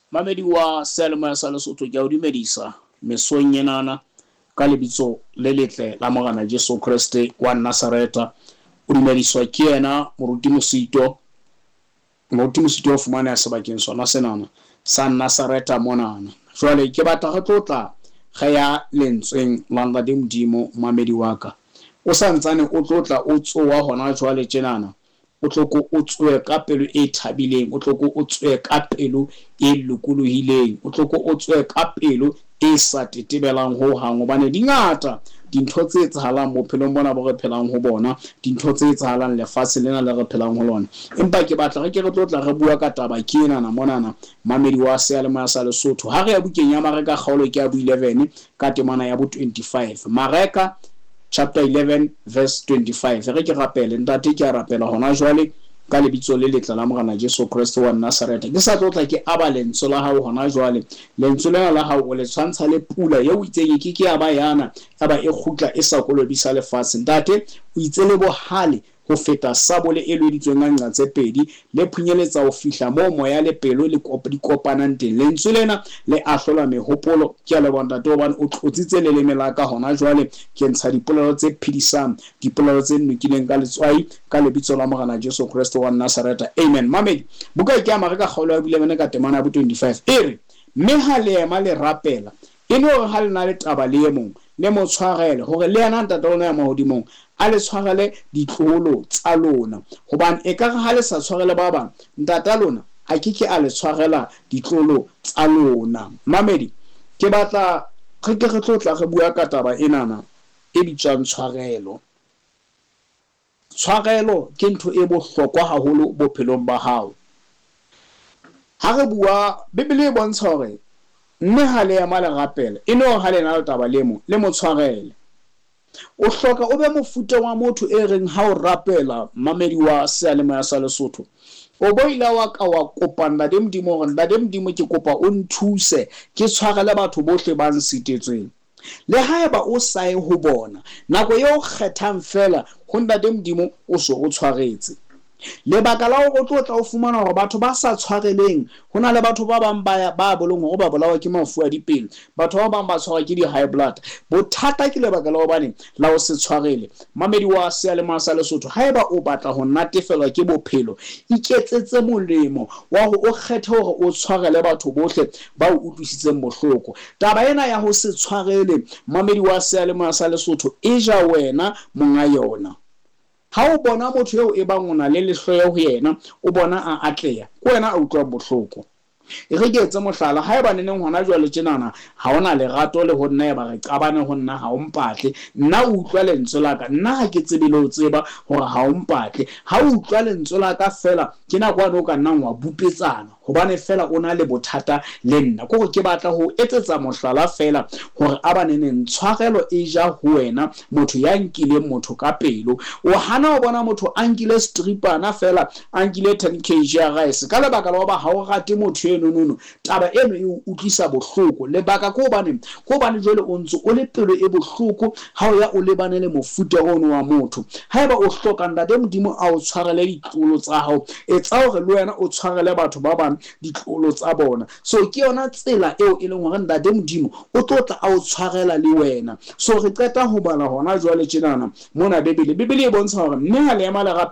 Mamedi wa Selma sa Lesotho ke a dumedisa mesong enana ka lebitso le letle la Morena Jesu Kriste wa Nazareta. O dumediswa ke yena moruti mosito o fumaneha sebakeng sona senana sa Nazareta monana. Jwale ke batla re tlotla ge ya lentsweng la Ntate Modimo mamedi wa ka. O sa ntsane o tlotla o tsoa hona jwale tjenana. O tloko o tswe ka pelo e thabileng, o tloko o tswe ka pelo e lokolohileng, o tloko o tswe ka pelo e sa tetebelang ho hang hobane dingata dintho tse etsahalang bophelong bona bo re phelang ho bona, dintho tse etsahalang lefatshe lena le re phelang ho lona. Empa ke batla re ke re tlotla re bua ka taba ke enana monana mamedi wa Seyalemoya sa Lesotho. Ha re ya bukeng ya Mareka kgaolo ke ya bo 11 ka temana ya bo 25. Mareka chapter 11 verse 25. Re ke rapele ntate ke a rapela hona jwale ka lebitso le letle la Morena Jesu Kriste wa Nazareta. Ke sa tlotla ke aba lentswe la hao hona jwale. Lentswe lena la hao o le tshwantsha le pula ye o itseng ke aba yana aba e khutla e sa kolobisa lefatshe. Ntate o itse le bohale ho feta sabole e lweditsweng ka nqa tse pedi le phunyeletsa ho fihla mo moya le pelo le di kopanang teng. Lentswe lena le ahlola mehopolo ke a le bontate hobane o tlotsitse leleme la ka hona jwale ke ntsha dipolelo tse phedisang, dipolelo tse nnukileng ka letswai ka lebitso la Morena Jesu Kriste wa Nazareta. Amen. Mamedi buka ke ya Mareka kgaolo ya 11 ka temana ya bo 25 ere mme ha le ema le rapela e no re ha le na le taba le e mong le mo tshwarele hore le yana ntate lona ya mahodimong a le tshwarele ditlolo tsa lona hobane e ka re ha le sa tshwarele ba bang ntate lona a ke a le tshwarela ditlolo tsa lona. Mamedi ke batla re ke re tlotla re bua ka taba enana e bitswang tshwarelo. Tshwarelo ke ntho e bohlokwa haholo bophelong ba hao. Ha re bua Bibele e bontsha hore mme ha le ema le rapela e no ha le na le taba le mo tshwarele. O hloka o be mofuta wa motho e reng ha o rapela mamedi wa Seyalemoya sa Lesotho o boila wa ka wa kopa Ntate Modimo hore Ntate Modimo ke kopa o nthuse ke tshwarele batho bohle ba nsitetsweng. Le haeba o sae ho bona nako eo kgethang fela ho Ntate Modimo o so o tshwaretse. Lebaka la hore o tlotla o fumana hore batho ba sa tshwareleng hona le batho ba bang ba bolong hore ba bolawa ke mafu a dipelo, batho ba bang ba tshwarwa ke di high blood. Bothata ke lebaka la hobane la o se tshwarele. Mamedi wa Seyalemoya sa Lesotho haeba o batla ho natefelwa ke bophelo iketsetse molemo wa hore o kgethe hore o tshwarele batho bohle ba o utlwisitseng bohloko. Taba ena ya ho se tshwarele mamedi wa Seyalemoya sa Lesotho e ja wena monga yona. Ha o bona motho eo e bang ona le lehloyo ho yena o bona a atleha ke wena a utlwang bohloko. Re ke etse mohlala haeba neneng hona jwale tjenana ha ona lerato le ho nna e ba re qabane ho nna ha o mpatle nna o utlwa lentswe la ka nna ha ke tsebe le ho tseba hore ha o mpatle ha o utlwa lentswe la ka fela ke na kwana o ka nnang wa bupetsana hobane fela o na le bothata le nna ke gore ke batla ho etsetsa mohlala fela hore aba neneng tshwarelo e ja ho wena motho ya nkileng motho ka pelo o hana ho bona motho a nkile stripana fela a nkile 10 kg ya rice ka lebaka la hoba ha o rate motho nono taba eno e utlwisa bohloko. Lebaka ke hobane jwale o ntse o le pelo e bohloko ha o ya o lebane le mofuta ono wa motho. Haeba o hloka Ntate Modimo a o tshwarele ditlolo tsa hao etsa hore le wena o tshwarele batho ba bang ditlolo tsa bona. So ke yona tsela eo e leng hore Ntate Modimo o tlotla a o tshwarela le wena. So re qeta ho bala hona jwale tjenana mona Bibele e bontsha hore mme ha le ema le